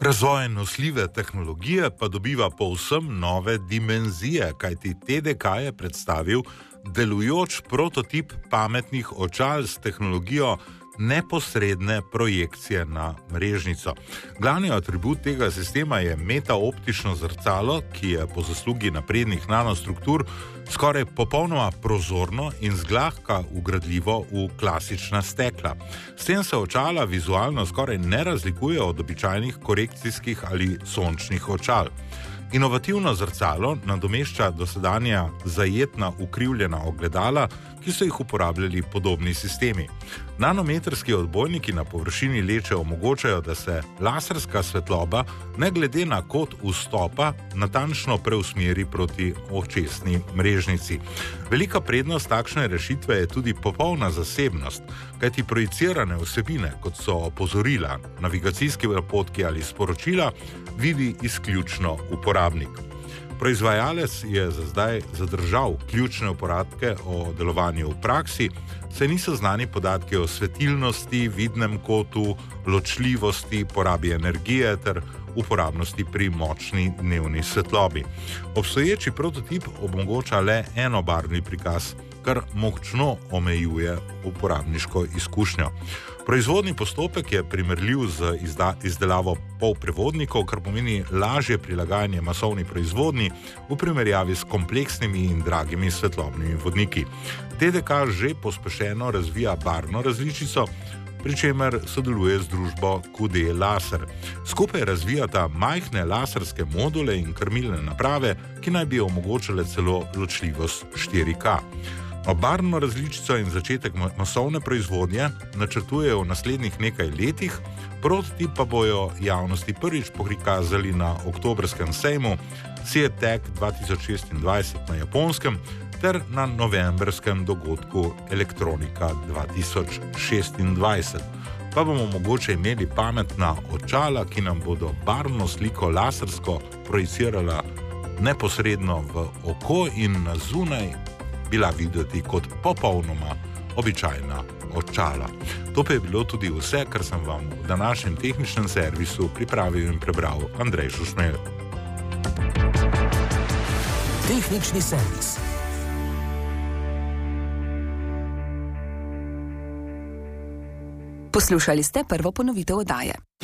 Razvoj nosljive tehnologije pa dobiva povsem nove dimenzije, kajti TDK je predstavil delujoč prototip pametnih očal s tehnologijo neposredne projekcije na mrežnico. Glavni atribut tega sistema je metaoptično zrcalo, ki je po zaslugi naprednih nanostruktur skoraj popolnoma prozorno in zlahka vgradljivo v klasična stekla. S tem se očala vizualno skoraj ne razlikuje od običajnih korekcijskih ali sončnih očal. Inovativno zrcalo nadomešča dosedanja zajetna ukrivljena ogledala, ki so jih uporabljali podobni sistemi. Nanometrski odbojniki na površini leče omogočajo, da se laserska svetloba ne glede na kot vstopa natančno preusmeri proti očesni mrežnici. Velika prednost takšne rešitve je tudi popolna zasebnost, kajti projicirane vsebine, kot so opozorila, navigacijski napotki ali sporočila, vidi izključno uporabnik. Proizvajalec je za zdaj zadržal ključne podatke o delovanju v praksi, saj niso znani podatki o svetilnosti, vidnem kotu, ločljivosti, porabi energije ter uporabnosti pri močni dnevni svetlobi. Obstoječi prototip omogoča le enobarvni prikaz, kar močno omejuje uporabniško izkušnjo. Proizvodni postopek je primerljiv z izdelavo polprevodnikov, kar pomeni lažje prilagajanje masovni proizvodnji v primerjavi s kompleksnimi in dragimi svetlobnimi vodniki. TDK že pospešeno razvija barvno različico, pri čemer sodeluje z družbo QD Laser. Skupaj razvijata majhne laserske module in krmilne naprave, ki naj bi omogočale celo ločljivost 4K. Barvno različico in začetek masovne proizvodnje načrtujejo v naslednjih nekaj letih, prototip pa bojo javnosti prvič prikazali na oktobrskem sejmu CEATEC 2026 na Japonskem ter na novembrskem dogodku Elektronika 2026. Pa bomo mogoče imeli pametna očala, ki nam bodo barvno sliko lasersko projicirala neposredno v oko in na zunaj bila videti kot popolnoma običajna očala. To pa je bilo tudi vse, kar sem vam v današnjem tehničnem servisu pripravil in prebral Andrej Šušmelj. Tehnični servis. Poslušali ste prvo ponovitev oddaje.